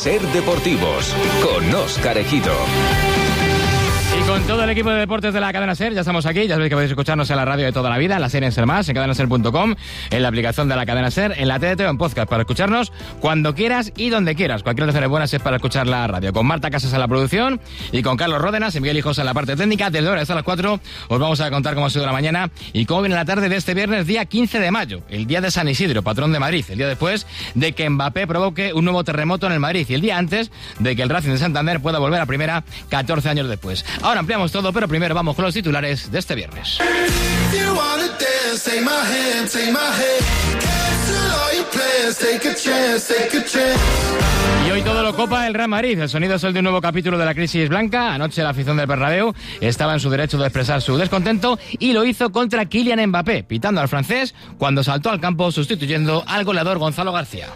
Ser Deportivos, con Óscar Ejido. Y con todo el equipo de deportes de la cadena SER, ya estamos aquí. Ya sabéis que podéis escucharnos en la radio de toda la vida, en la serie en SER+, en cadenaser.com, en la aplicación de la cadena SER, en la TDT o en podcast, para escucharnos cuando quieras y donde quieras. Cualquier ocasión buena es para escuchar la radio. Con Marta Casas en la producción y con Carlos Ródenas y Miguel Hijosa en la parte técnica. Desde ahora hasta las 4 os vamos a contar cómo ha sido la mañana y cómo viene la tarde de este viernes, día 15 de mayo, el día de San Isidro, patrón de Madrid, el día después de que Mbappé provoque un nuevo terremoto en el Madrid y el día antes de que el Racing de Santander pueda volver a primera 14 años después. Ahora ampliamos todo, pero primero vamos con los titulares de este viernes. Y hoy todo lo copa el Real Madrid. El sonido es el de un nuevo capítulo de la crisis blanca. Anoche la afición del Bernabéu estaba en su derecho de expresar su descontento y lo hizo contra Kylian Mbappé, pitando al francés cuando saltó al campo sustituyendo al goleador Gonzalo García.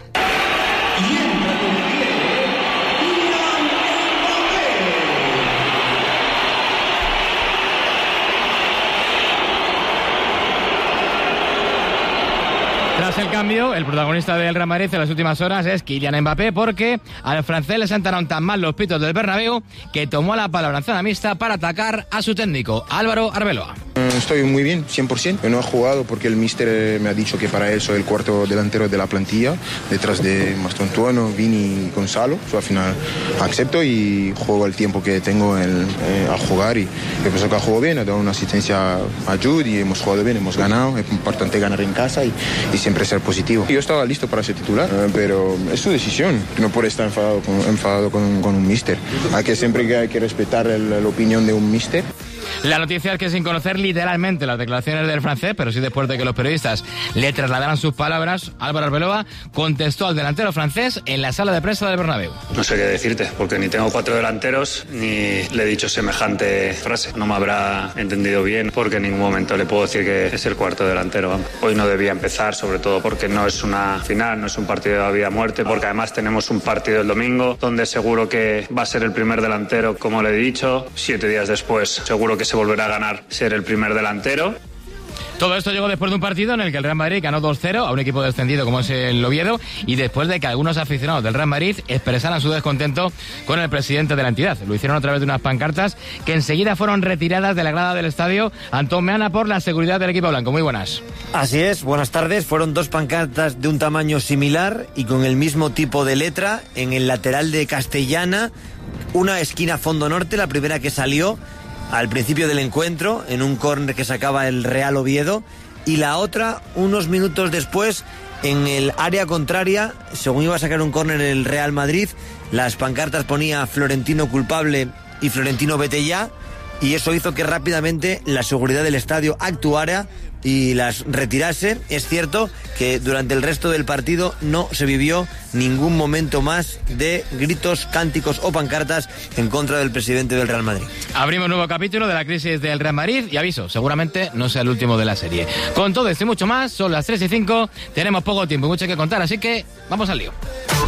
Tras el cambio, el protagonista del Real Madrid en las últimas horas es Kylian Mbappé, porque al francés le sentaron tan mal los pitos del Bernabéu que tomó la palabra en zona mixta para atacar a su técnico, Álvaro Arbeloa. Estoy muy bien, 100%. Yo no he jugado porque el míster me ha dicho que para él soy el cuarto delantero de la plantilla, detrás de Mastrotuono, Vini y Gonzalo. Al final acepto y juego el tiempo que tengo a jugar y pienso que juego bien, he dado una asistencia a Jude y hemos jugado bien, hemos ganado. Es importante ganar en casa y siempre ser positivo. Yo estaba listo para ser titular, pero es su decisión. No puede estar enfadado con un míster. Hay que respetar la opinión de un míster. La noticia es que sin conocer literalmente las declaraciones del francés, pero sí después de que los periodistas le trasladaran sus palabras, Álvaro Arbeloa contestó al delantero francés en la sala de prensa del Bernabéu. No sé qué decirte, porque ni tengo 4 delanteros, ni le he dicho semejante frase. No me habrá entendido bien, porque en ningún momento le puedo decir que es el cuarto delantero. Hoy no debía empezar, sobre todo porque no es una final, no es un partido de vida o muerte, porque además tenemos un partido el domingo, donde seguro que va a ser el primer delantero, como le he dicho. 7 días después, seguro que se volverá a ganar ser el primer delantero. Todo esto llegó después de un partido en el que el Real Madrid ganó 2-0 a un equipo descendido como es el Oviedo y después de que algunos aficionados del Real Madrid expresaran su descontento con el presidente de la entidad. Lo hicieron a través de unas pancartas que enseguida fueron retiradas de la grada del estadio. Antón Meana por la seguridad del equipo blanco. Muy buenas. Así es, buenas tardes. Fueron 2 pancartas de un tamaño similar y con el mismo tipo de letra en el lateral de Castellana, una esquina fondo norte, la primera que salió al principio del encuentro, en un córner que sacaba el Real Oviedo, y la otra, unos minutos después, en el área contraria, según iba a sacar un córner el Real Madrid, las pancartas ponía Florentino culpable y Florentino vete ya, y eso hizo que rápidamente la seguridad del estadio actuara y las retirase. Es cierto que durante el resto del partido no se vivió ningún momento más de gritos, cánticos o pancartas en contra del presidente del Real Madrid. Abrimos un nuevo capítulo de la crisis del Real Madrid y aviso, seguramente no sea el último de la serie. Con todo esto y mucho más, son las 3:05, tenemos poco tiempo y mucho que contar, así que vamos al lío.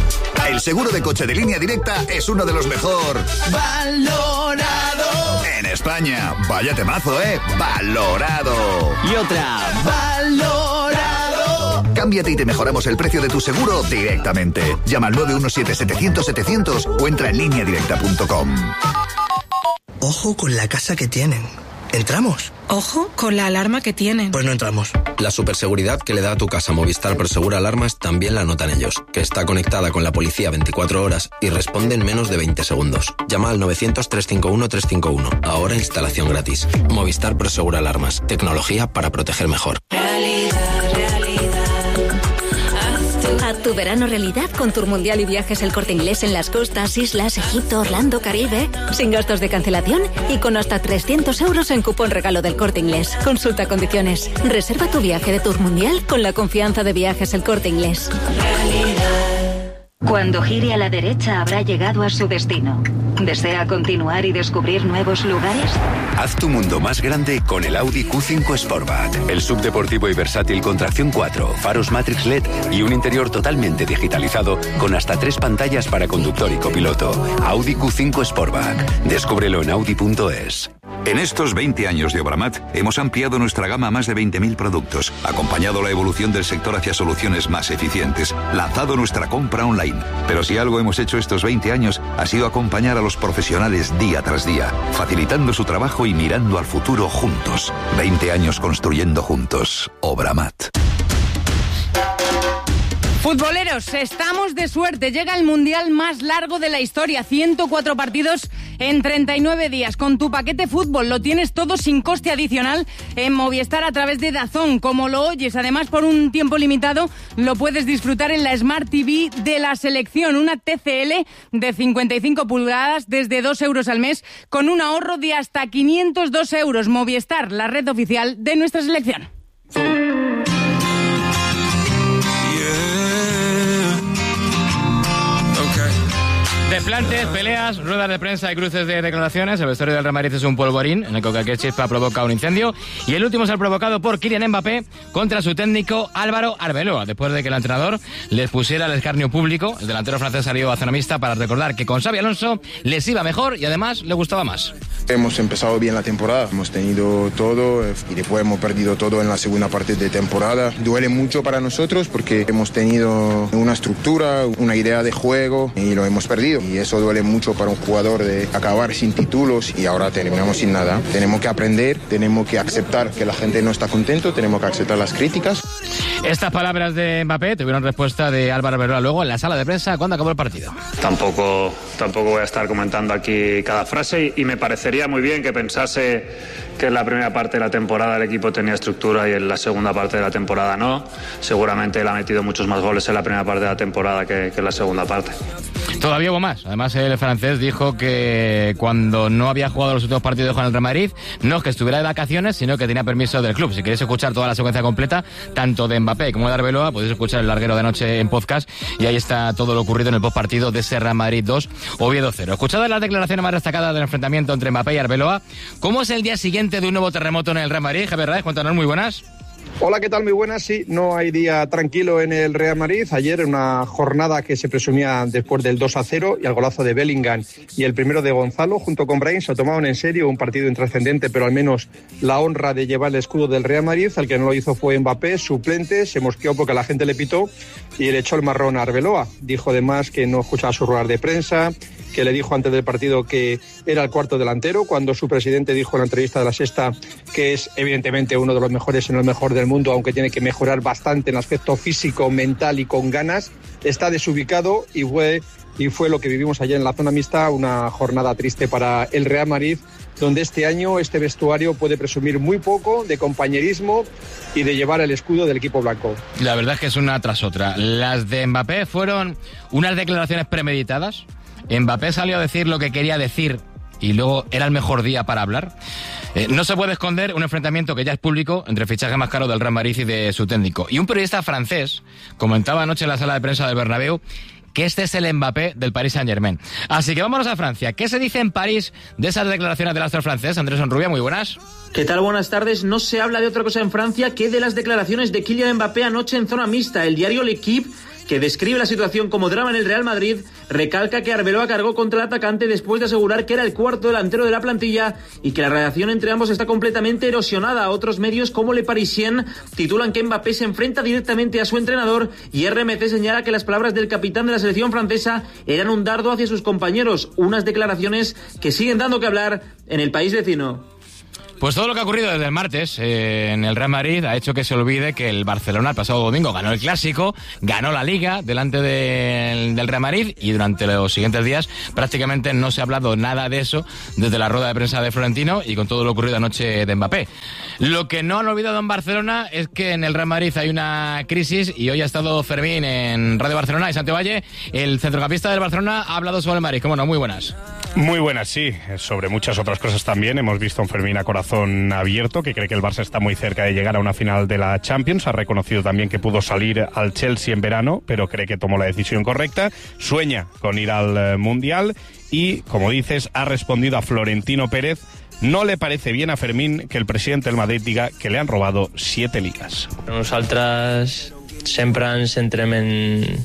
El seguro de coche de Línea Directa es uno de los mejor valorado en España. Vaya temazo, valorado. Y otra, valorado. Cámbiate y te mejoramos el precio de tu seguro directamente. Llama al 917-700-700 o entra en lineadirecta.com. Ojo con la casa que tienen. ¿Entramos? Ojo con la alarma que tienen. Pues no entramos. La superseguridad que le da a tu casa Movistar Prosegur Alarmas también la notan ellos, que está conectada con la policía 24 horas y responde en menos de 20 segundos. Llama al 900-351-351. Ahora instalación gratis. Movistar Prosegur Alarmas. Tecnología para proteger mejor. Haz tu verano realidad con Tour Mundial y Viajes El Corte Inglés en las costas, islas, Egipto, Orlando, Caribe, sin gastos de cancelación y con hasta 300 euros en cupón regalo del Corte Inglés. Consulta condiciones. Reserva tu viaje de Tour Mundial con la confianza de Viajes El Corte Inglés. Cuando gire a la derecha habrá llegado a su destino. ¿Desea continuar y descubrir nuevos lugares? Haz tu mundo más grande con el Audi Q5 Sportback. El subdeportivo y versátil con tracción 4, faros Matrix LED y un interior totalmente digitalizado con hasta 3 pantallas para conductor y copiloto. Audi Q5 Sportback. Descúbrelo en Audi.es. En estos 20 años de Obramat hemos ampliado nuestra gama a más de 20.000 productos, acompañado la evolución del sector hacia soluciones más eficientes, lanzado nuestra compra online. Pero si algo hemos hecho estos 20 años ha sido acompañar a los profesionales día tras día, facilitando su trabajo y mirando al futuro juntos. 20 años construyendo juntos. Obramat. Futboleros, estamos de suerte. Llega el mundial más largo de la historia. 104 partidos en 39 días. Con tu paquete fútbol lo tienes todo sin coste adicional en Movistar a través de DAZN, como lo oyes. Además, por un tiempo limitado lo puedes disfrutar en la Smart TV de la selección. Una TCL de 55 pulgadas desde 2 euros al mes con un ahorro de hasta 502 euros. Movistar, la red oficial de nuestra selección. Desplantes, peleas, ruedas de prensa y cruces de declaraciones. El vestuario del Real Madrid es un polvorín en el que cualquier chispa provoca un incendio. Y el último es el provocado por Kylian Mbappé contra su técnico Álvaro Arbeloa, después de que el entrenador les pusiera el escarnio público. El delantero francés salió a zona mixta para recordar que con Xabi Alonso les iba mejor y además le gustaba más. Hemos empezado bien la temporada, hemos tenido todo y después hemos perdido todo en la segunda parte de temporada. Duele mucho para nosotros porque hemos tenido una estructura, una idea de juego y lo hemos perdido. Y eso duele mucho para un jugador de acabar sin títulos y ahora terminamos sin nada. Tenemos que aprender, tenemos que aceptar que la gente no está contento, tenemos que aceptar las críticas. Estas palabras de Mbappé tuvieron respuesta de Álvaro Arbeloa luego en la sala de prensa cuando acabó el partido. Tampoco voy a estar comentando aquí cada frase y me parecería muy bien que pensase que en la primera parte de la temporada el equipo tenía estructura y en la segunda parte de la temporada no. Seguramente él ha metido muchos más goles en la primera parte de la temporada que en la segunda parte. Todavía hubo más. Además, el francés dijo que cuando no había jugado los últimos partidos con el Real Madrid, no es que estuviera de vacaciones, sino que tenía permiso del club. Si queréis escuchar toda la secuencia completa, tanto de Mbappé como de Arbeloa, podéis escuchar el larguero de anoche en podcast y ahí está todo lo ocurrido en el postpartido de ese Real Madrid 2, Oviedo 0. Escuchad las declaraciones más destacadas del enfrentamiento entre Mbappé y Arbeloa. ¿Cómo es el día siguiente de un nuevo terremoto en el Real Madrid? Javier Raez, cuéntanos, muy buenas. Hola, ¿qué tal? Muy buenas. Sí, no hay día tranquilo en el Real Madrid. Ayer, en una jornada que se presumía después del 2-0 y al golazo de Bellingham y el primero de Gonzalo, junto con Brahim, se tomaron en serio un partido intrascendente, pero al menos la honra de llevar el escudo del Real Madrid. El que no lo hizo fue Mbappé, suplente, se mosqueó porque la gente le pitó y le echó el marrón a Arbeloa. Dijo además que no escuchaba sus ruedas de prensa, que le dijo antes del partido que era el cuarto delantero, cuando su presidente dijo en la entrevista de La Sexta que es evidentemente uno de los mejores, si no el mejor del mundo, aunque tiene que mejorar bastante en aspecto físico, mental y con ganas. Está desubicado y fue lo que vivimos ayer en la zona mixta, una jornada triste para el Real Madrid, donde este año este vestuario puede presumir muy poco de compañerismo y de llevar el escudo del equipo blanco. La verdad es que es una tras otra. Las de Mbappé fueron unas declaraciones premeditadas. Mbappé salió a decir lo que quería decir y luego era el mejor día para hablar. No se puede esconder un enfrentamiento que ya es público entre el fichaje más caro del Real Madrid y de su técnico. Y un periodista francés comentaba anoche en la sala de prensa del Bernabéu que este es el Mbappé del Paris Saint-Germain. Así que vámonos a Francia. ¿Qué se dice en París de esas declaraciones del astro francés? Andrés Onrubia, muy buenas. ¿Qué tal? Buenas tardes. No se habla de otra cosa en Francia que de las declaraciones de Kylian Mbappé anoche en zona mixta. El diario L'Équipe, que describe la situación como drama en el Real Madrid, recalca que Arbeloa cargó contra el atacante después de asegurar que era el cuarto delantero de la plantilla y que la relación entre ambos está completamente erosionada. Otros medios como Le Parisien titulan que Mbappé se enfrenta directamente a su entrenador y RMC señala que las palabras del capitán de la selección francesa eran un dardo hacia sus compañeros, unas declaraciones que siguen dando que hablar en el país vecino. Pues todo lo que ha ocurrido desde el martes en el Real Madrid ha hecho que se olvide que el Barcelona el pasado domingo ganó el Clásico, ganó la Liga delante del Real Madrid y durante los siguientes días prácticamente no se ha hablado nada de eso desde la rueda de prensa de Florentino y con todo lo ocurrido anoche de Mbappé. Lo que no han olvidado en Barcelona es que en el Real Madrid hay una crisis y hoy ha estado Fermín en Radio Barcelona y Santiago Valle, el centrocampista del Barcelona, ha hablado sobre el Madrid. ¿Cómo no? Muy buenas. Muy buenas, sí. Sobre muchas otras cosas también. Hemos visto a un Fermín a corazón abierto, que cree que el Barça está muy cerca de llegar a una final de la Champions. Ha reconocido también que pudo salir al Chelsea en verano, pero cree que tomó la decisión correcta. Sueña con ir al Mundial y, como dices, ha respondido a Florentino Pérez. No le parece bien a Fermín que el presidente del Madrid diga que le han robado 7 ligas. Nosaltres sempre ens centrem en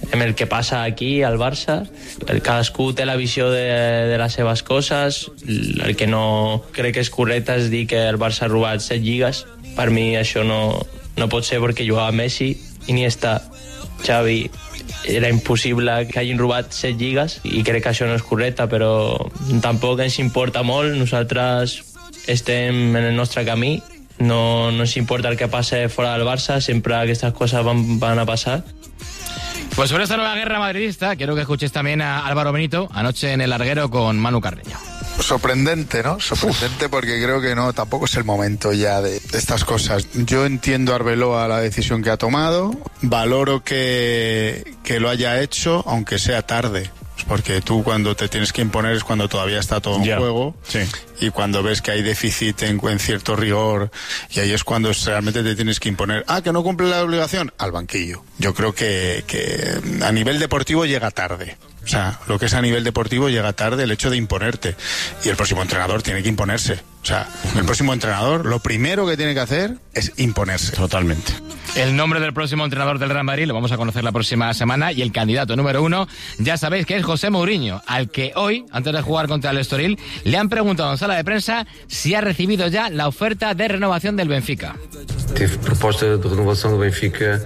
amb el que passa aquí al Barça. Cadascú té la visió de les seves coses. El que no crec que és correcte és dir que el Barça ha robat 7 lligues. Per mi això no pot ser, perquè jugava Messi, Iniesta, Xavi. Era impossible que hagin robat 7 lligues i crec que això no és correcte, però tampoc ens importa molt. Nosaltres estem en el nostre camí, no ens importa el que passe fora del Barça, sempre aquestes coses van a pasar. Pues sobre esta nueva guerra madridista, quiero que escuches también a Álvaro Benito anoche en El Larguero con Manu Carreño. Sorprendente, ¿no? Sorprendente porque creo que no, tampoco es el momento ya de estas cosas. Yo entiendo a Arbeloa la decisión que ha tomado, valoro que lo haya hecho, aunque sea tarde. Porque tú cuando te tienes que imponer es cuando todavía está todo en juego, sí. Y cuando ves que hay déficit en cierto rigor, y ahí es cuando realmente te tienes que imponer. Que no cumple la obligación, al banquillo. Yo creo que a nivel deportivo llega tarde. O sea, lo que es a nivel deportivo llega tarde el hecho de imponerte. Y el próximo entrenador tiene que imponerse. O sea, el próximo entrenador lo primero que tiene que hacer es imponerse. Totalmente. El nombre del próximo entrenador del Real Madrid lo vamos a conocer la próxima semana, y el candidato número 1 ya sabéis que es José Mourinho, al que hoy, antes de jugar contra el Estoril, le han preguntado en sala de prensa si ha recibido ya la oferta de renovación del Benfica. Tive proposta de renovación del Benfica.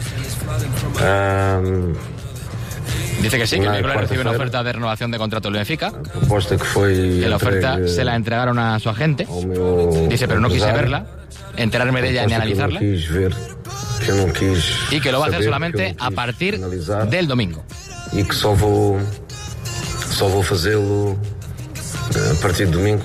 Dice que sí, que Nicolás recibe una oferta de renovación de contrato del Benfica. Que la oferta se la entregaron a su agente. Dice, pero no quise verla, enterarme de ella ni analizarla. Y que lo va a hacer solamente a partir del domingo. Y que só vou fazê-lo a partir del domingo.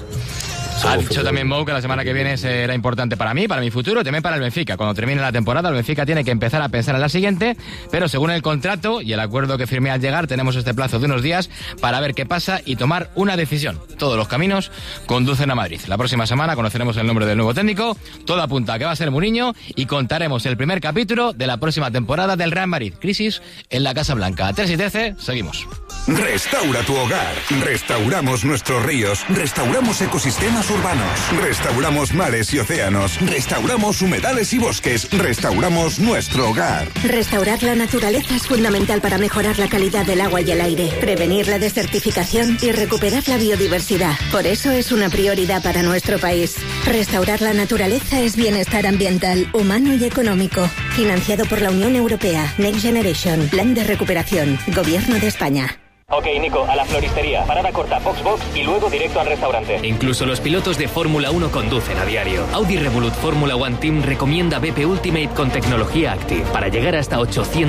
Ha dicho también Mou que la semana que viene será importante para mí, para mi futuro, también para el Benfica. Cuando termine la temporada, el Benfica tiene que empezar a pensar en la siguiente, pero según el contrato y el acuerdo que firmé al llegar, tenemos este plazo de unos días para ver qué pasa y tomar una decisión. Todos los caminos conducen a Madrid. La próxima semana conoceremos el nombre del nuevo técnico, todo apunta a que va a ser Mourinho, y contaremos el primer capítulo de la próxima temporada del Real Madrid. Crisis en la Casa Blanca. 3 y 13, seguimos. Restaura tu hogar. Restauramos nuestros ríos. Restauramos ecosistemas urbanos. Restauramos mares y océanos. Restauramos humedales y bosques. Restauramos nuestro hogar. Restaurar la naturaleza es fundamental para mejorar la calidad del agua y el aire, prevenir la desertificación y recuperar la biodiversidad. Por eso es una prioridad para nuestro país. Restaurar la naturaleza es bienestar ambiental, humano y económico. Financiado por la Unión Europea. Next Generation. Plan de recuperación. Gobierno de España. Ok, Nico, a la floristería, parada corta, box y luego directo al restaurante. Incluso los pilotos de Fórmula 1 conducen a diario. Audi Revolut Fórmula 1 Team recomienda BP Ultimate con tecnología Active para llegar hasta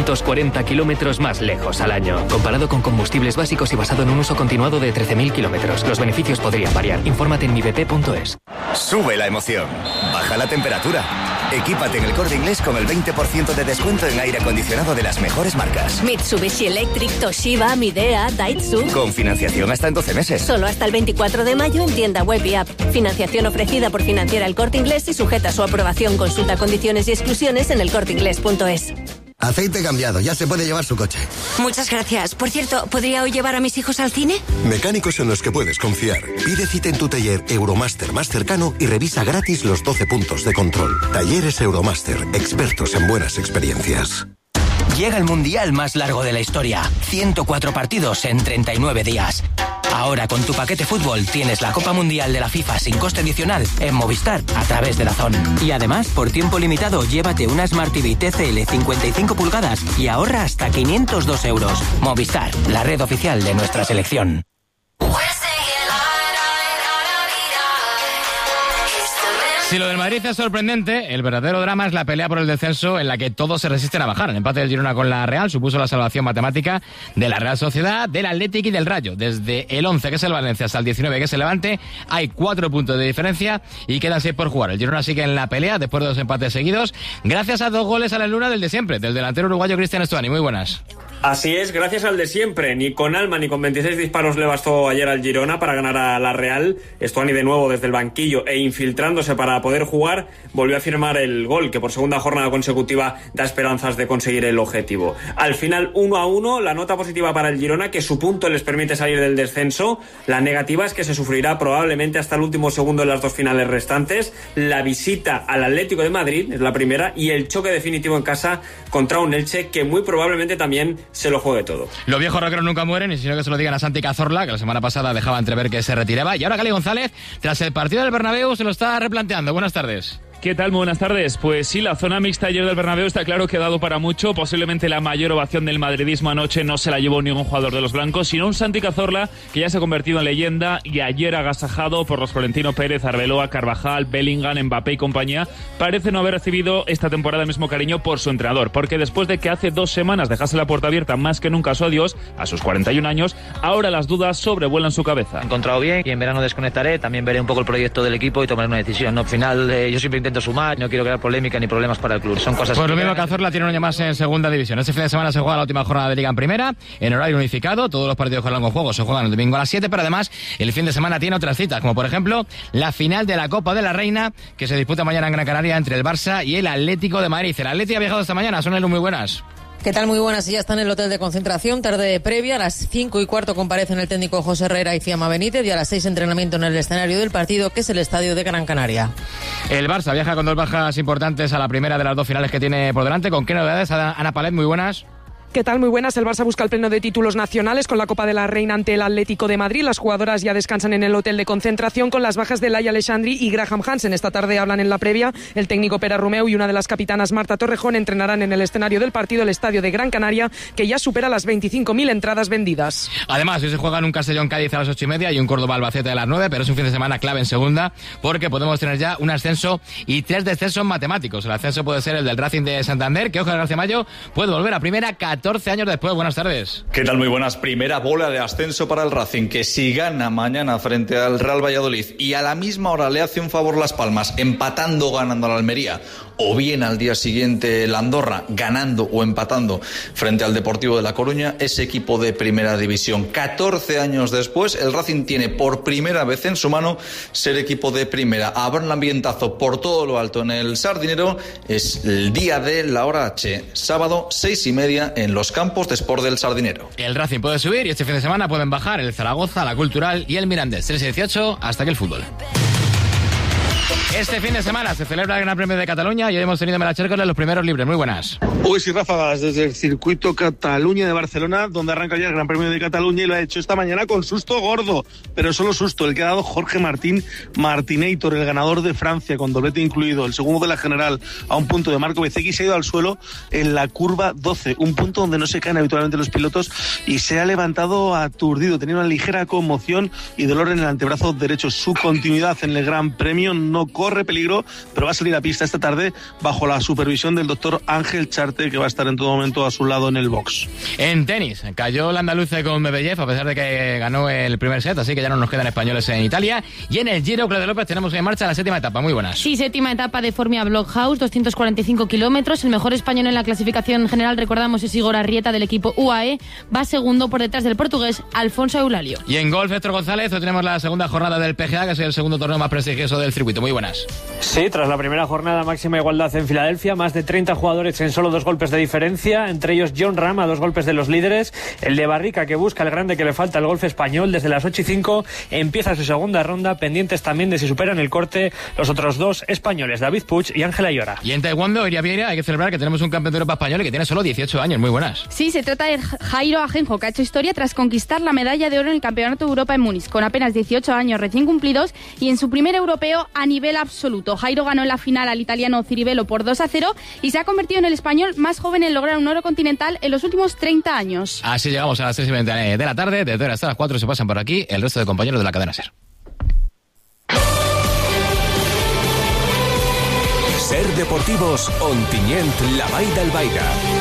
840 kilómetros más lejos al año. Comparado con combustibles básicos y basado en un uso continuado de 13.000 kilómetros. Los beneficios podrían variar. Infórmate en mibp.es. Sube la emoción. Baja la temperatura. Equípate en El Corte Inglés con el 20% de descuento en aire acondicionado de las mejores marcas. Mitsubishi Electric, Toshiba, Midea, Daihatsu. Con financiación hasta en 12 meses. Solo hasta el 24 de mayo en tienda web y app. Financiación ofrecida por Financiera El Corte Inglés y sujeta a su aprobación. Consulta condiciones y exclusiones en elcorteinglés.es. Aceite cambiado, ya se puede llevar su coche. Muchas gracias. Por cierto, ¿podría hoy llevar a mis hijos al cine? Mecánicos en los que puedes confiar. Pide cita en tu taller Euromaster más cercano y revisa gratis los 12 puntos de control. Talleres Euromaster, expertos en buenas experiencias. Llega el mundial más largo de la historia. 104 partidos en 39 días. Ahora con tu paquete fútbol tienes la Copa Mundial de la FIFA sin coste adicional en Movistar a través de DAZN. Y además, por tiempo limitado, llévate una Smart TV TCL 55 pulgadas y ahorra hasta 502 euros. Movistar, la red oficial de nuestra selección. Si lo del Madrid es sorprendente, el verdadero drama es la pelea por el descenso en la que todos se resisten a bajar. El empate del Girona con la Real supuso la salvación matemática de la Real Sociedad, del Athletic y del Rayo. Desde el 11, que es el Valencia, hasta el 19, que es el Levante, hay 4 puntos de diferencia y quedan 6 por jugar. El Girona sigue en la pelea después de 2 empates seguidos, gracias a 2 goles a la luna del de siempre, del delantero uruguayo Cristian Stuani. Muy buenas. Así es, gracias al de siempre. Ni con alma ni con 26 disparos le bastó ayer al Girona para ganar a la Real. Stuani de nuevo desde el banquillo e infiltrándose para poder jugar, volvió a firmar el gol que por segunda jornada consecutiva da esperanzas de conseguir el objetivo. Al final 1-1, la nota positiva para el Girona, que su punto les permite salir del descenso. La negativa es que se sufrirá probablemente hasta el último segundo en las 2 finales restantes. La visita al Atlético de Madrid es la primera y el choque definitivo en casa contra un Elche que muy probablemente también se lo juegue todo. Los viejos rockeros nunca mueren, y sino que se lo digan a Santi Cazorla, que la semana pasada dejaba entrever que se retiraba. Y ahora Gali González, tras el partido del Bernabéu, se lo está replanteando. Buenas tardes. ¿Qué tal? Muy buenas tardes. Pues sí, la zona mixta ayer del Bernabéu está claro que ha dado para mucho. Posiblemente la mayor ovación del madridismo anoche no se la llevó ningún jugador de los blancos, sino un Santi Cazorla que ya se ha convertido en leyenda y ayer agasajado por los Florentino Pérez, Arbeloa, Carvajal, Bellingham, Mbappé y compañía. Parece no haber recibido esta temporada el mismo cariño por su entrenador, porque después de que hace 2 semanas dejase la puerta abierta más que nunca a su adiós, a sus 41 años, ahora las dudas sobrevuelan su cabeza. He encontrado bien y en verano desconectaré, también veré un poco el proyecto del equipo y tomaré una decisión. ¿No? Al final yo siempre intento sumar, no quiero crear polémica ni problemas para el club. Son cosas. Pues lo mismo, Cazorla tiene un año más en segunda división. Este fin de semana se juega la última jornada de Liga en primera, en horario unificado. Todos los partidos con largo juego se juegan el domingo a las 7, pero además el fin de semana tiene otras citas, como por ejemplo la final de la Copa de la Reina, que se disputa mañana en Gran Canaria entre el Barça y el Atlético de Madrid. El Atlético ha viajado esta mañana, son muy buenas. ¿Qué tal? Muy buenas. Ya está en el hotel de concentración, tarde previa. A las 5:15 comparecen el técnico José Herrera y Fiamma Benítez, y a las 6 entrenamiento en el escenario del partido, que es el estadio de Gran Canaria. El Barça viaja con 2 bajas importantes a la primera de las 2 finales que tiene por delante. ¿Con qué novedades? Ana Palet, muy buenas. ¿Qué tal? Muy buenas. El Barça busca el pleno de títulos nacionales con la Copa de la Reina ante el Atlético de Madrid. Las jugadoras ya descansan en el hotel de concentración con las bajas de Laia Alexandri y Graham Hansen. Esta tarde hablan en la previa. El técnico Pere Romeu y una de las capitanas, Marta Torrejón, entrenarán en el escenario del partido, el estadio de Gran Canaria, que ya supera las 25.000 entradas vendidas. Además, hoy se juegan un Castellón-Cádiz a las 8:30 y un Córdoba-Albacete a las 9, pero es un fin de semana clave en segunda, porque podemos tener ya un ascenso y 3 descensos matemáticos. El ascenso puede ser el del Racing de Santander, que, ojo, el García Mayo puede volver a primera 14 años después. Buenas tardes. ¿Qué tal? Muy buenas. Primera bola de ascenso para el Racing, que si gana mañana frente al Real Valladolid y a la misma hora le hace un favor Las Palmas, empatando o ganando al Almería, o bien al día siguiente el Andorra, ganando o empatando frente al Deportivo de La Coruña, es equipo de primera división. 14 años después, el Racing tiene por primera vez en su mano ser equipo de primera. Habrá un ambientazo por todo lo alto en el Sardinero. Es el día de la hora H, sábado 6:30 en los campos de Sport del Sardinero. El Racing puede subir y este fin de semana pueden bajar el Zaragoza, la Cultural y el Mirandés. 3-18, hasta aquí el fútbol. Este fin de semana se celebra el Gran Premio de Cataluña y hoy hemos tenido en Melachércoles los primeros libres. Muy buenas. Hoy sí, ráfagas desde el circuito Cataluña de Barcelona, donde arranca ya el Gran Premio de Cataluña, y lo ha hecho esta mañana con susto gordo, pero solo susto el que ha dado Jorge Martín Martinator, el ganador de Francia, con doblete incluido, el segundo de la general, a un punto de Marco Bezzecchi. Se ha ido al suelo en la curva 12, un punto donde no se caen habitualmente los pilotos, y se ha levantado aturdido, tenía una ligera conmoción y dolor en el antebrazo derecho. Su continuidad en el Gran Premio no corre peligro, pero va a salir a pista esta tarde bajo la supervisión del doctor Ángel Charte, que va a estar en todo momento a su lado en el box. En tenis, cayó el andaluce con Medvedev, a pesar de que ganó el primer set, así que ya no nos quedan españoles en Italia. Y en el Giro, Claudia López, tenemos en marcha la 7ª etapa. Muy buenas. Sí, 7ª etapa de Formia Blockhouse, 245 kilómetros. El mejor español en la clasificación general, recordamos, es Igor Arrieta, del equipo UAE. Va segundo por detrás del portugués Alfonso Eulalio. Y en golf, Héctor González, hoy tenemos la segunda jornada del PGA, que es el segundo torneo más prestigioso del circuito. Muy buenas. Sí, tras la primera jornada, máxima igualdad en Filadelfia, más de 30 jugadores en solo 2 golpes de diferencia, entre ellos John Ram a 2 golpes de los líderes, el de Barrica, que busca el grande que le falta al golf español. Desde las 8:05 empieza su segunda ronda, pendientes también de si superan el corte los otros 2 españoles, David Puig y Ángela Llora. Y en taekwondo, Iria Vieira, hay que celebrar que tenemos un campeón de Europa español y que tiene solo 18 años. Muy buenas. Sí, se trata de Jairo Ajenjo, que ha hecho historia tras conquistar la medalla de oro en el Campeonato de Europa en Múnich, con apenas 18 años recién cumplidos y en su primer europeo a nivel absoluto. Jairo ganó en la final al italiano Ciribello por 2-0 y se ha convertido en el español más joven en lograr un oro continental en los últimos 30 años. Así llegamos a las 3:20 de la tarde, desde ahora hasta las 4 se pasan por aquí el resto de compañeros de la cadena SER. SER Deportivos, Ontinyent, La Vall d'Albaida.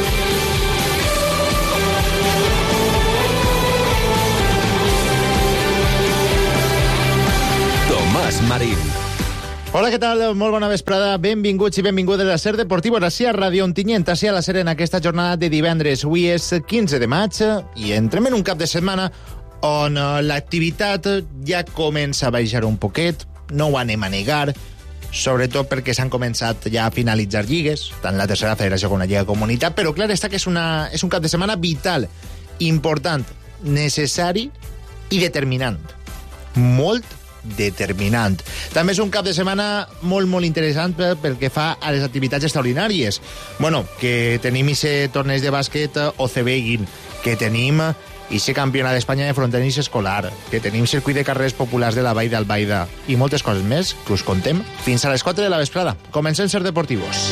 Tomàs Marín. Hola, què tal? Molt bona vesprada. Benvinguts i benvingudes a SER Deportivos, així a Ràdio Ontinyent, així a la SER en aquesta jornada de divendres. Avui és 15 de maig i entrem en un cap de setmana on l'activitat ja comença a baixar un poquet, no ho anem a negar, sobretot perquè s'han començat ja a finalitzar lligues, tant la tercera federació com la Lliga Comunitat, però clar està que és un cap de setmana vital, important, necessari i determinant. Molt determinant. També és un cap de setmana molt, molt interessant pel que fa a les activitats extraordinàries. Bueno, que tenim ese torneig de bàsquet OCB, que tenim ese campionat d'Espanya de frontenis escolar, que tenim circuit de carrers populars de la Vall d'Albaida i moltes coses més que us contem fins a les 4 de la vesprada. Comencem Ser Deportivos.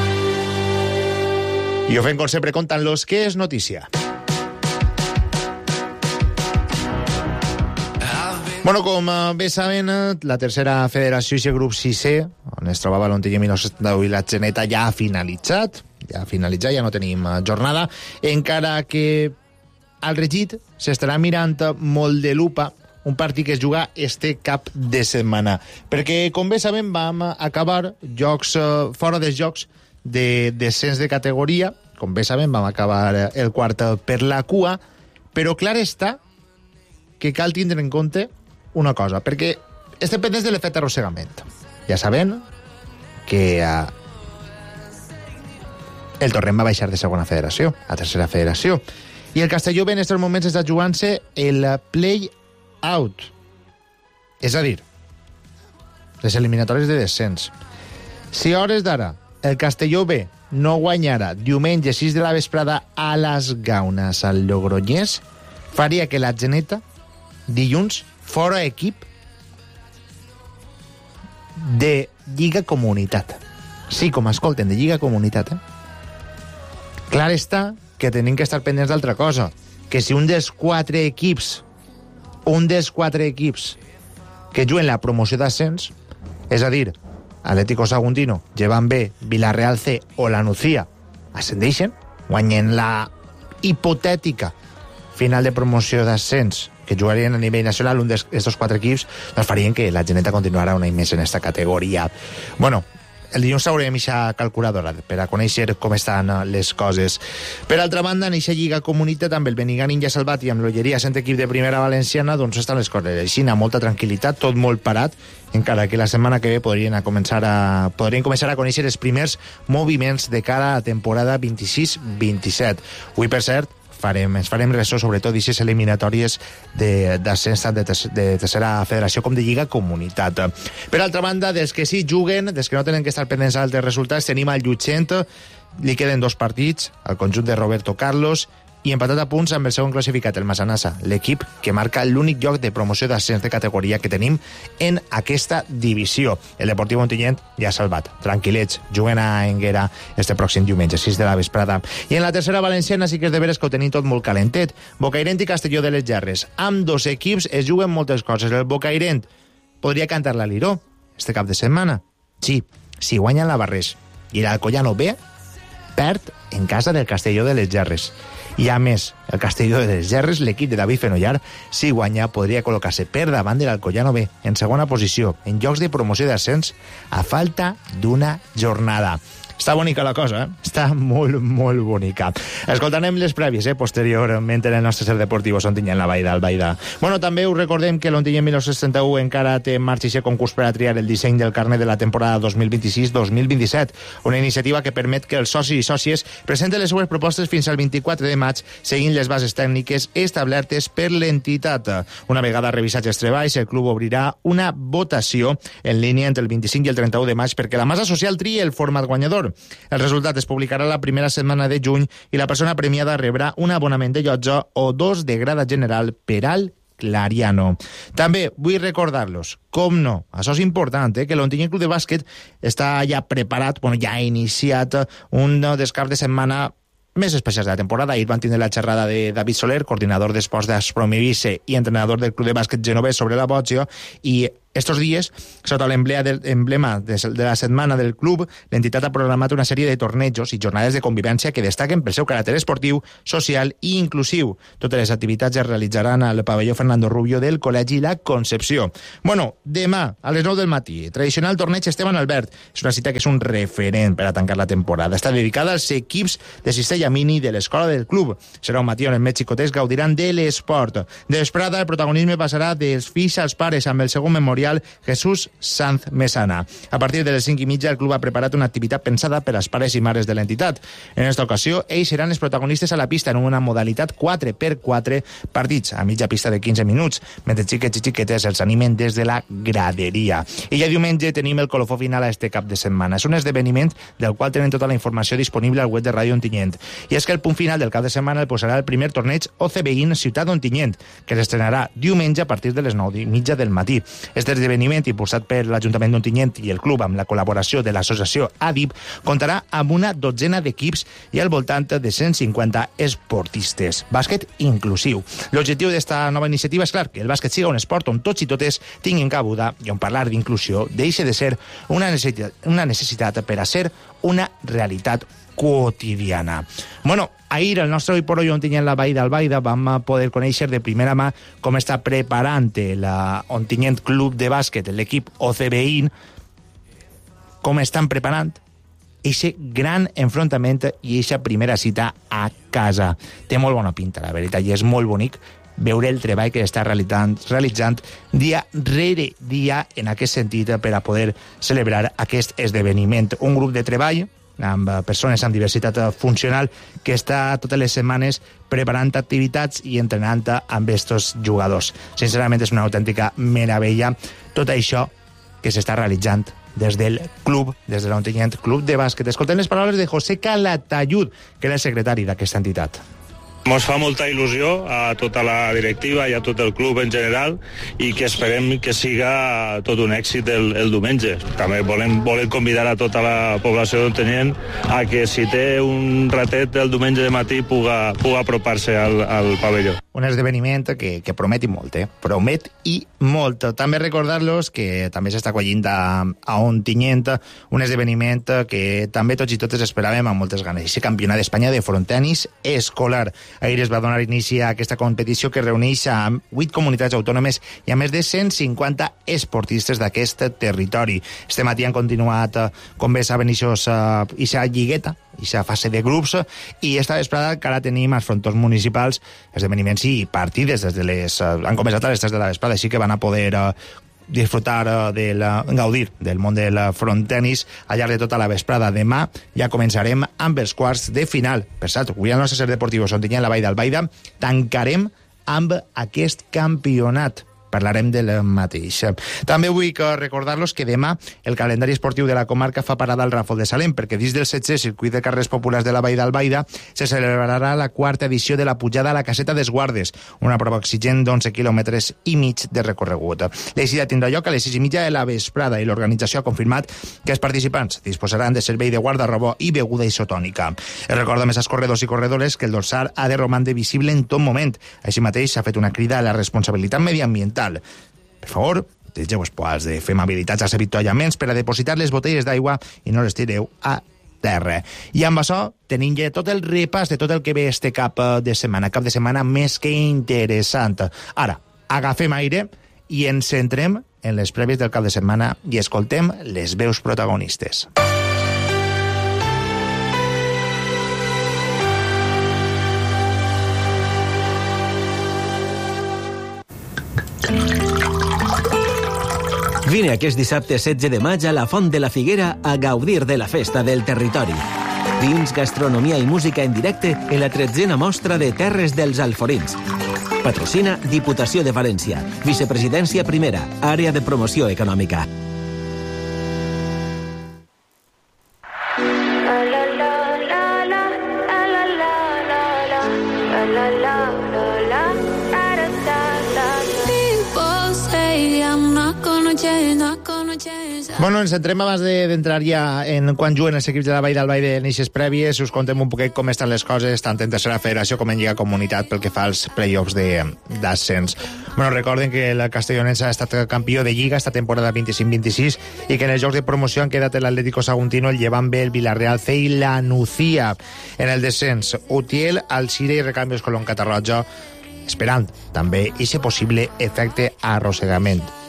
I ho fem com sempre contant-los què és notícia. Bueno, com bé saben, la tercera federació i el grup 6è, on es trobava l'Ontinyent 1971 i la Geneta, ja ha finalitzat, ja no tenim jornada, encara que al Regit s'estarà mirant molt de lupa un partit que es juga este cap de setmana, perquè, com bé saben, vam acabar jocs fora dels jocs de descens de categoria, com bé saben, vam acabar el quart per la cua, però clar està que cal tindre en compte una cosa, perquè estem pendents de l'efecte arrossegament. Ja saben que el Torrent va baixar de segona federació a tercera federació, i el Castelló en aquests moments està jugant-se el play-out, és a dir, les eliminatòries de descens. Si a hores d'ara el Castelló B no guanyara diumenge 6 de la vesprada a les Gaunes al Logroñés, faria que la Geneta dilluns fora equip de Lliga Comunitat. Sí, com escolten, de Lliga Comunitat. Clar està que tenim que estar pendents d'altra cosa, que si un dels quatre equips que juguen la promoció d'ascens, és a dir, Atlético Saguntino, Llevant B, Villarreal C o la Nucía, ascendeixen, guanyen la hipotètica final de promoció d'ascens que jugarien a nivell nacional, un d'estos quatre equips, doncs farien que la Geneta continuara un any més en esta categoria. Bueno, el dilluns haurem eixa calculadora per a conèixer com estan les coses. Per altra banda, en eixa Lliga Comunitat, amb el Benigànim ja salvat i amb l'Olleria sent equip de primera valenciana, doncs estan les coses així, amb molta tranquil·litat, tot molt parat, encara que la setmana que ve podrien començar a conèixer els primers moviments de cara a la temporada 26-27. Avui, per cert, ens farem ressò sobretot d'aquestes eliminatòries d'ascens tant de tercera federació com de Lliga Comunitat. Per altra banda, dels que sí juguen, dels que no tenen que estar pendents d'altres resultats, tenim al Llutxent, li queden 2 partits, al conjunt de Roberto Carlos, i empatat a punts amb el segon classificat, el Massanassa, l'equip que marca l'únic lloc de promoció d'ascens de categoria que tenim en aquesta divisió. El Deportiu Ontinyent ja salvat, tranquil·lets, juguen a Enguera este pròxim diumenge, 6 de la vesprada. I en la tercera valenciana sí que és de veres que ho tenim tot molt calentet. Bocairent i Castelló de les Gerres. Amb 2 equips es juguen moltes coses. El Bocairent podria cantar la Liró este cap de setmana. Sí, si guanyen la Barrés. I l'Alcoyano B perd en casa del Castelló de les Gerres. I a més, el Castelló de les Gerres, l'equip de David Fenollar, si guanya, podria col·locar-se per davant de l'Alcoyano B, en segona posició, en jocs de promoció d'ascens, a falta d'una jornada. Està bonica la cosa, Està molt, molt bonica. Escoltarem les prèvies, posteriorment en el nostre Ser Deportivo Ontinyent la Vall d'Albaida. Bueno, també us recordem que l'Ontinyent 1971 encara té en marxa aquest concurs per a triar el disseny del carnet de la temporada 2026-2027, una iniciativa que permet que els socis i sòcies presenten les seues propostes fins al 24 de maig, seguint les bases tècniques establertes per l'entitat. Una vegada revisats els treballs, el club obrirà una votació en línia entre el 25 i el 31 de maig perquè la massa social trie el format guanyador. El resultat es publicarà la primera setmana de juny i la persona premiada rebrà un abonament de llotja o 2 de grada general per al Clariano. També vull recordar-los, com no, això és important, que l'Ontinyent Club de Bàsquet està ja preparat, ja ha iniciat un dels caps de setmana més especials de la temporada. Ahir van tindre la xerrada de David Soler, coordinador d'esports d'Aspromivice i entrenador del Club de Bàsquet genovès sobre la Boggio, i estos dies, sota l'emblema de la setmana del club, l'entitat ha programat una sèrie de tornejos i jornades de convivència que destaquen pel seu caràcter esportiu, social i inclusiu. Totes les activitats es realitzaran al pavelló Fernando Rubio del Col·legi La Concepció. Bueno, demà, a les 9 del matí, tradicional torneig Esteban Albert. És una cita que és un referent per a tancar la temporada. Està dedicada als equips de Cistella Mini de l'escola del club. Serà un matí on els més xicotets gaudiran de l'esport. De vesprada, el protagonisme passarà dels fills als pares amb el segon memorial territorial Jesús Sanz Mesana. A partir de les 5:30 el club ha preparat una activitat pensada per als pares i mares de l'entitat. En aquesta ocasió, ells seran els protagonistes a la pista en una modalitat 4x4 partits a mitja pista de 15 minuts, mentre xiquets i xiquetes els animen des de la graderia. I ja diumenge tenim el colofó final a este cap de setmana. És un esdeveniment del qual tenen tota la informació disponible al web de Ràdio Ontinyent. I és que el punt final del cap de setmana el posarà el primer torneig OCBIN Ciutat Ontinyent, que s'estrenarà diumenge a partir de les 9:30 del matí. Este esdeveniment, impulsat per l'Ajuntament d'Ontinyent i el club amb la col·laboració de l'associació ADIP, comptarà amb una dotzena d'equips i al voltant de 150 esportistes. Bàsquet inclusiu. L'objectiu d'esta nova iniciativa és clar, que el bàsquet siga un esport on tots i totes tinguin cabuda i on parlar d'inclusió deixi de ser una necessitat per a ser una realitat quotidiana. Bueno, ahir el nostre Hoy por Hoy Ontinyent la Vall d'Albaida vam poder conèixer de primera mà com està preparant la Ontinyent Club de Bàsquet, l'equip OCBIN, com estan preparant aquest gran enfrontament i aquesta primera cita a casa. Té molt bona pinta, la veritat, i és molt bonic veure el treball que està realitzant dia rere dia en aquest sentit per a poder celebrar aquest esdeveniment. Un grup de treball amb persones amb diversitat funcional que està totes les setmanes preparant activitats i entrenant amb estos jugadors. Sincerament és una autèntica meravella tot això que s'està realitzant des del club, des de l'Ontinyent Club de Bàsquet. Escoltem les paraules de José Calatayud, que era el secretari d'aquesta entitat. Ens fa molta il·lusió a tota la directiva i a tot el club en general i que esperem que siga tot un èxit el diumenge. També volem convidar a tota la població d'Ontinyent a que si té un ratet el diumenge de matí puga apropar-se al pavelló. Un esdeveniment que promet i molt, promet i molt. També recordar-los que també s'està acollint a Ontinyent un esdeveniment que també tots i totes esperàvem amb moltes ganes. Aquest campionat d'Espanya de frontenis escolar. Ahir es va donar inici a aquesta competició que reuneix a 8 comunitats autònomes i a més de 150 esportistes d'aquest territori. Este matí han continuat, com bé saben, aquesta lligueta, aquesta fase de grups, i esta vesprada que ara tenim als frontons municipals esdeveniments i partides han començat a les 3 de la vesprada, així que van a poder disfrutar gaudir del món del frontenis al llarg de tota la vesprada. Demà ja començarem amb els quarts de final. Per cert, avui al nostre Ser Deportivo Ontinyent la Vall d'Albaida tancarem amb aquest campionat. Parlarem del mateix. També vull recordar-los que demà el calendari esportiu de la comarca fa parada al Ràfol de Salem, perquè dins del 16 circuit de carrers populars de la Vall d'Albaida se celebrarà la 4ª edició de la pujada a la Caseta dels Guardes, una prova exigent d'11 quilòmetres i mig de recorregut. L'eixida tindrà lloc a les 6:30 de la vesprada i l'organització ha confirmat que els participants disposaran de servei de guarda-roba i beguda isotònica. Es recorda més als corredors i corredores que el dorsal ha de romandre visible en tot moment. Així mateix s'ha fet una crida a la responsabilitat mediambiental. Per favor, utilitzeu els poals de fem habilitats als avituallaments per a depositar les botelles d'aigua i no les tireu a terra. I amb això tenim ja tot el repàs de tot el que ve este cap de setmana més que interessant. Ara, agafem aire i ens centrem en les prèvies del cap de setmana i escoltem les veus protagonistes. Vine aquest dissabte 16 de maig a la Font de la Figuera a gaudir de la festa del territori. Vins, gastronomia i música en directe en la 13a mostra de Terres dels Alforins. Patrocina Diputació de València, Vicepresidència Primera, Àrea de Promoció Econòmica. Bueno, ens centrem abans d'entrar ja en quan juguen els equips de la Vall d'Albaida en eixes prèvies. Us contem un poquet com estan les coses tant en tercera federació com en Lliga Comunitat pel que fa als play-offs d'ascens. Bueno, recorden que el Castellonense ha estat campió de Lliga esta temporada 25-26 i que en els jocs de promoció han quedat l'Atlético Saguntino, el Llevant B, el Villarreal C i la Nucía. En el descens, Utiel, Alcira i Recambios Colón Catarroja, esperant també aquest possible efecte arrossegament.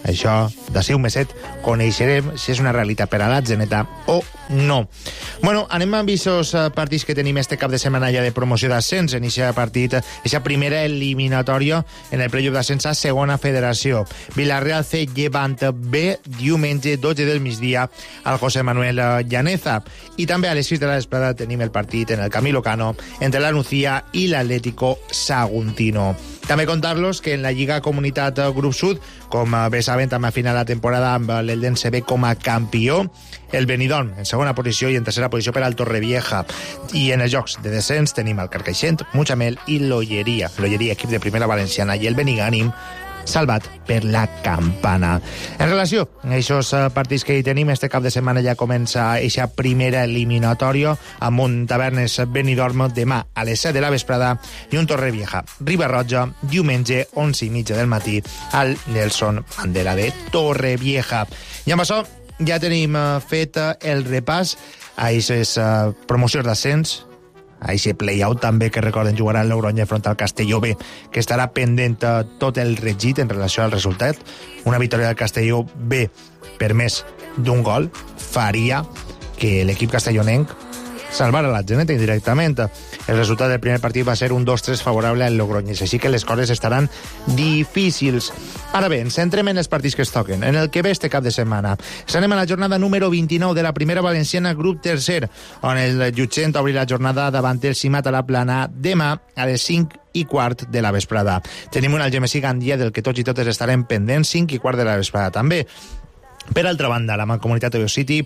Això, de ser un meset, coneixerem si és una realitat per a l'Atzeneta o no. Bueno, anem amb aquests partits que tenim este cap de setmana ja de promoció d'ascens. En aquest partit, aquesta primera eliminatòria en el playoff d'ascens a segona federació. Villarreal C, Llevant B, diumenge 12 del migdia al José Manuel Llaneza. I també a les 6 de la vesprada tenim el partit en el Camilo Cano entre la Nucía i l'Atlético Saguntino. També contar-los que en la Lliga Comunitat Grup Sud, com bé saben, també a final de la temporada amb l'Eldense B com a campió, el Benidorm en segona posició i en tercera posició per al Torrevieja. I en els jocs de descens tenim el Carcaixent, Mutxamel i l'Olleria. L'Olleria, equip de primera valenciana, i el Benigànim, salvat per la Campana. En relació a aquests partits que hi tenim, este cap de setmana ja comença aquesta primera eliminatòria amb un Tavernes Benidorm demà a les 7 de la vesprada i un Torrevieja Riba-roja diumenge 11:30 del matí al Nelson Mandela de Torrevieja. I amb això ja tenim fet el repàs a aquestes promocions d'ascens, a aquest play-out també, que recorden jugarà el Logroña front al Castelló B, que estarà pendent tot el regit en relació al resultat. Una victòria del Castelló B per més d'un gol faria que l'equip castellonenc salvar a l'Atzeneta indirectament. El resultat del primer partit va ser un 2-3 favorable al Logroñés, així que les coses estaran difícils. Ara bé, ens centrem en els partits que es toquen, en el que ve este cap de setmana. Anem a la jornada número 29 de la primera valenciana grup tercer, on el Llutxent obri la jornada davant el Simat a la Plana demà a les 5:15 de la vesprada. Tenim un Algemesí Gandia del que tots i totes estarem pendents, 5:15 de la vesprada també. Per altra banda, la Mancomunitat de City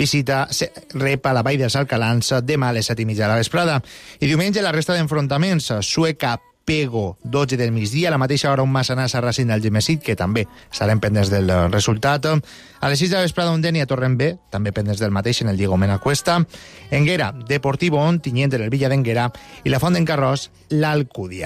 rep a la Vall dels Alcalans demà a les 7:30 de la vesprada. I diumenge la resta d'enfrontaments, Sueca Pego, 12 del migdia, a la mateixa hora un Massanassa Racing del Gemesí, que també estarem pendents del resultat. A les 6 de la vesprada un Denia Torrent B, també pendents del mateix en el Diego Mena Cuesta. Enguera, Deportivo Ontinyent en el Villa d'Enguera, i la Font d'en Carròs, l'Alcúdia.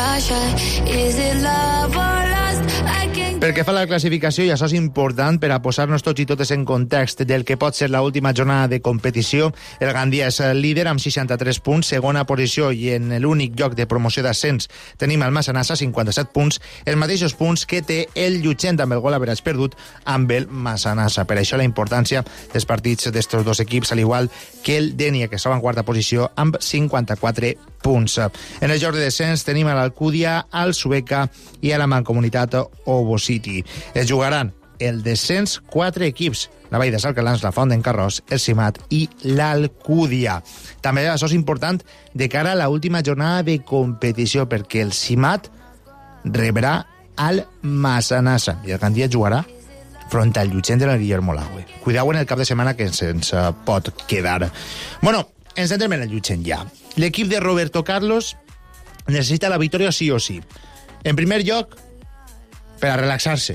Pel que fa a la classificació, i això és important per a posar-nos tots i totes en context del que pot ser l'última jornada de competició, el Gandia és líder amb 63 punts, segona posició, i en l'únic lloc de promoció d'ascens tenim el Massanassa, 57 punts, els mateixos punts que té el Llutxent amb el gol average perdut amb el Massanassa. Per això la importància dels partits d'estos dos equips, al igual que el Denia, que estava en quarta posició amb 54 punts. En el joc de descens tenim a l'Alcúdia, al Sueca i a la Mancomunitat Obo City. Es jugaran el descens 4 equips: la Vall dels Alcalans, la Font d'en Carròs, el Simat i l'Alcúdia. També això és important de cara a l'última jornada de competició, perquè el Simat rebrà al Massanassa i el Gandia jugarà front al Llutxent de la Guillermo Laue. Cuideu en el cap de setmana que se'ns pot quedar. Bueno, ens entrem en el Llutxent ja. L'equip de Roberto Carlos necessita la victòria sí o sí. En primer lloc, per a relaxar-se.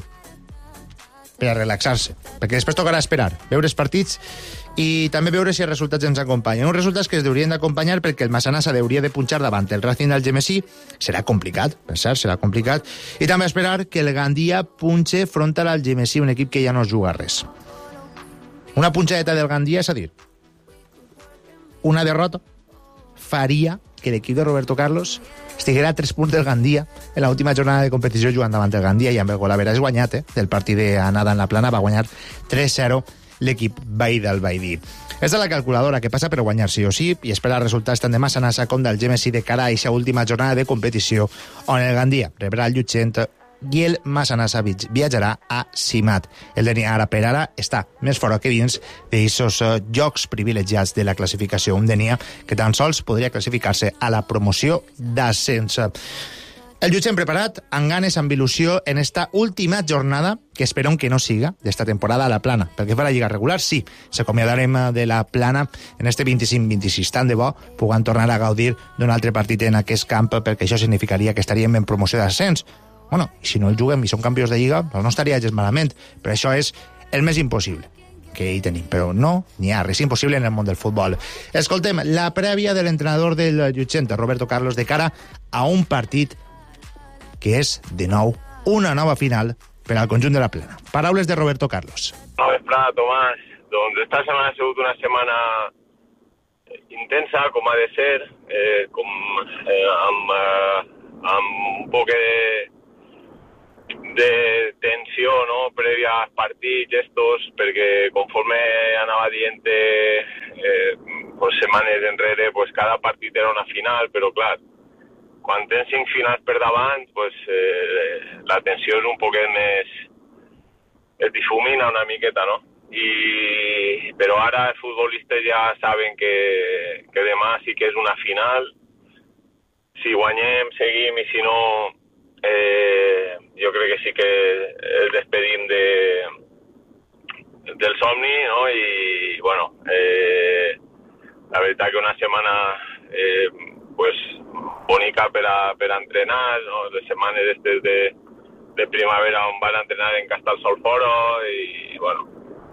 Perquè després tocarà esperar, veure els partits i també veure si els resultats ens acompanyen. Uns resultats que es deurien d'acompanyar perquè el Massanassa hauria de punxar davant el Racing del Gemesí. Serà complicat, per cert, serà complicat. I també esperar que el Gandia punxe front al Gemesí, un equip que ja no juga res. Una punxadeta del Gandia, és a dir, una derrota faria que l'equip de Roberto Carlos estiguera a 3 punts del Gandia en l'última jornada de competició jugant davant el Gandia, i amb el gol average guanyat del partit d'anada en la Plana va guanyar 3-0 l'equip veí del Baidí. És de la calculadora que passa per guanyar sí o sí i espera resultats tant de Massanassa com del Gemesí de cara a aquesta última jornada de competició, on el Gandia rebrà el Llutxent i el Massanassa viatjarà a Simat. El Denia ara per ara està més fora que dins d'aquests jocs privilegiats de la classificació. Un Denia que tan sols podria classificar-se a la promoció d'ascens. El Llutxent preparat, amb ganes, amb il·lusió, en esta última jornada, que esperem que no siga, d'esta temporada a la Plana. Perquè fa la Lliga regular, sí, s'acomiadarem de la Plana en este 25-26. Tant de bo puguem tornar a gaudir d'un altre partit en aquest camp, perquè això significaria que estaríem en promoció d'ascens. Bueno, i si no el juguem i som campions de Lliga, doncs no estaria gens malament, però això és el més impossible que hi tenim, però no n'hi ha res impossible en el món del futbol. Escoltem la prèvia de l'entrenador del Llutxent, Roberto Carlos, de cara a un partit que és, de nou, una nova final per al conjunt de la Plana. Paraules de Roberto Carlos. Bona vesprada, Tomàs. Doncs esta setmana ha sigut una setmana intensa, com ha de ser, amb un poc de tensió tensió, no?, prèvia als partits estos, perquè conforme anava dient setmanes enrere, pues cada partit era una final, però clar, quan tens 5 finals per davant, pues la tensió és un poquet més... es difumina una miqueta, no? Però ara els futbolistes ja saben que demà sí que és una final. Si guanyem, seguim, i si no, jo crec que sí que el despedim del somni, no? I, bueno, la veritat que una setmana pues, bonica per a entrenar, no? Les setmanes destes de primavera on van entrenar en Castellsolforo i, bueno,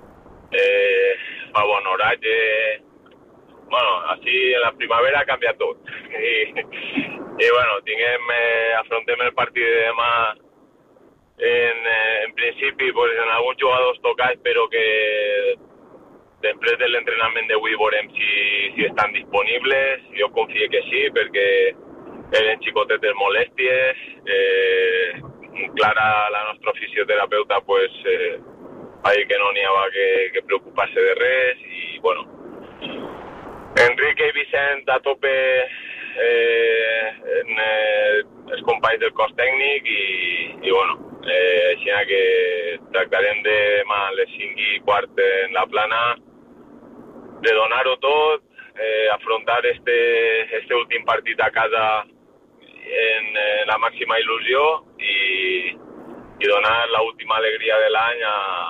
fa bon horatge. Bueno, així en la primavera ha canviat tot. I bueno, afrontem el partit de demà en principi pues, en alguns jugadors tocats, però que després de l'entrenament d'avui veurem si estan disponibles. Jo confio que sí, perquè eren xicotetes molèsties. Clara, la nostra fisioterapeuta, pues, va dir que no n'hi havia que preocupar-se de res. I, bueno, Enrique i Vicent a tope els companys del cos tècnic i bueno, així que tractarem de demà a les 5:15 en la plana de donar-ho tot, afrontar este últim partit a casa en la màxima il·lusió i donar l'última alegria de l'any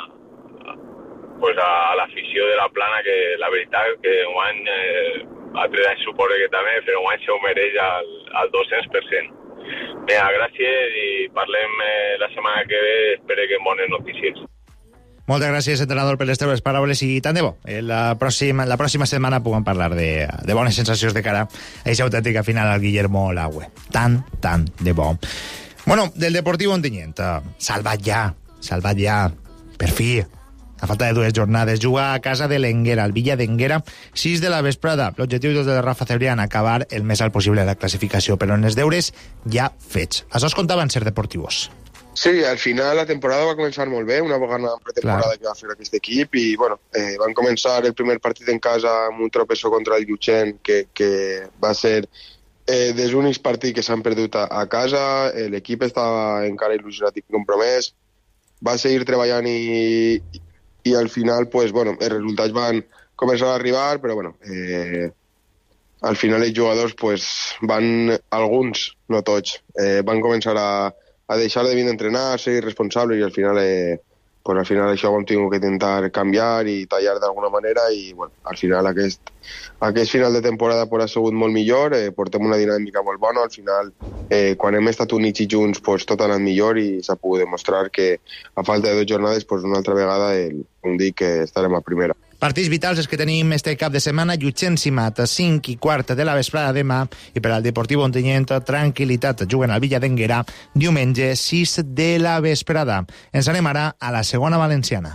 a l'afició de la plana, que la veritat que enguany, altres anys suposo que també, però enguany se ho mereix al 200%. Bé, gràcies i parlem la setmana que ve, espero que amb bones notícies. Moltes gràcies, entrenador, per les teves paraules i tant de bo. La pròxima setmana puguem parlar de bones sensacions de cara a aquesta autèntica final al Guillermo Laue. Tant de bo. Bueno, del Deportiu Ontinyent, salvat ja, per fi. A falta de 2 jornades, juga a casa de l'Enguera, al Villa d'Enguera, 6 de la vesprada. L'objectiu de Rafa Cebrián, acabar el més alt possible la classificació, però en els deures ja fets. Això es comptaven ser deportivos. Sí, al final la temporada va començar molt bé, una vegada pretemporada que va fer aquest equip, i bueno, van començar el primer partit en casa amb un tropezó contra el Llutxent, que va ser dels únics partits que s'han perdut a casa. L'equip estava encara il·lusionat i compromès, va seguir treballant i al final, pues, bueno, els resultats van començar a arribar, però bueno, al final els jugadors, pues, alguns, no tots, van començar a deixar de venir a entrenar, ser irresponsables, i al final això ho hem tingut que intentar canviar i tallar d'alguna manera, i bueno, al final aquest final de temporada ha sigut molt millor, portem una dinàmica molt bona. Al final, quan hem estat units i junts, pues, tot ha anat millor i s'ha pogut demostrar que a falta de 2 jornades, pues, una altra vegada hem dit que estarem a primera. Partits vitals els que tenim este cap de setmana. Llutxent-Simat a 5:15 de la vesprada demà, i per al Deportiu Ontinyent, tranquil·litat, juguen al Villa d'Enguera diumenge 6 de la vesprada. Ens anem ara a la segona valenciana.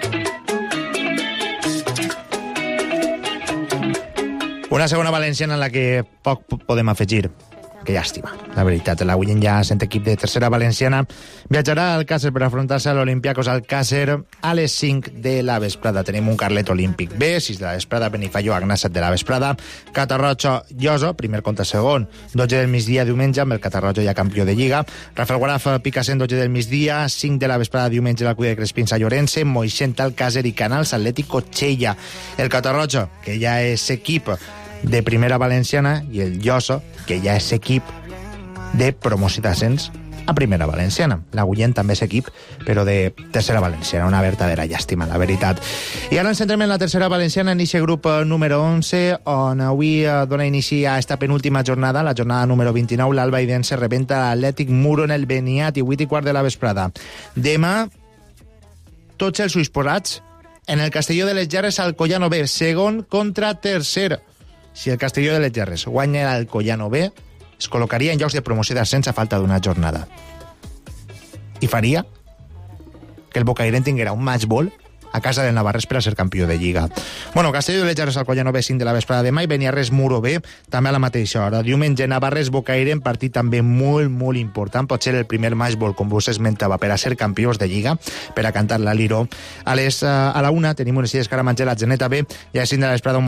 Una segona valenciana en la que poc podem afegir. Que llàstima, la veritat. La Guillem ja sent equip de tercera valenciana viatjarà al Càcer per afrontar-se a l'Olympiacos al Càcer a les 5 de la vesprada. Tenim un Carlet Olímpic B, 6 de la vesprada, Benifaió, Agna, 7 de la vesprada, Catarroja, Lloso, primer contra segon, 12 del migdia diumenge, amb el Catarroja ja campió de Lliga, Rafael Guaraf, Picassent, 12 del migdia, 5 de la vesprada diumenge, la Cuida de Crespins a Llorense, Moixent al Càcer i Canals Atlético Chella. El Catarroja, que ja és equip de primera valenciana, i el Lloso, que ja és equip de promoció d'ascens a primera valenciana. La Guillem també és equip, però de tercera valenciana. Una verdadera llàstima, la veritat. I ara ens centrem en la tercera valenciana, en aquest grup número 11, on avui dona inici a esta penúltima jornada, la jornada número 29. L'Alba Idense rebenta l'Atlètic Muro en el Beniat, i 8:15 de la vesprada. Demà, tots els ulls posats en el Castelló de les Gerres al Collano B, segon contra tercer. Si el Castelló de les Gerres guanya el Collano B, es col·locaria en llocs de promoció d'ascens a falta d'una jornada. I faria que el Bocairent tinguera un match ball a casa del Navarrés per a ser campió de Lliga. Bueno, Castelló de l'Ejar és al Collano B5 de la vesprada demà i Beniarrés Muro B també a la mateixa hora. Diumenge Navarrés Bocairent, partit també molt, molt important, pot ser el primer matchball, com vos esmentava, per a ser campions de Lliga, per a cantar la Liro. A la 1 tenim unes illes Caramangel a Geneta B i a les 5 de la vesprada un